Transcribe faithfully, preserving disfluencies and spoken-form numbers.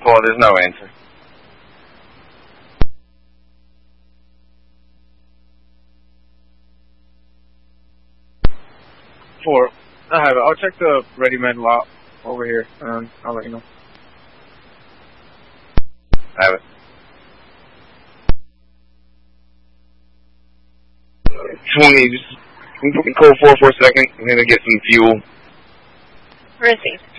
four, there's no answer. Four. I have it. I'll check the ready med lot over here, and I'll let you know. I have it. twenty, just can you put me code four for a second? I'm gonna get some fuel. Received.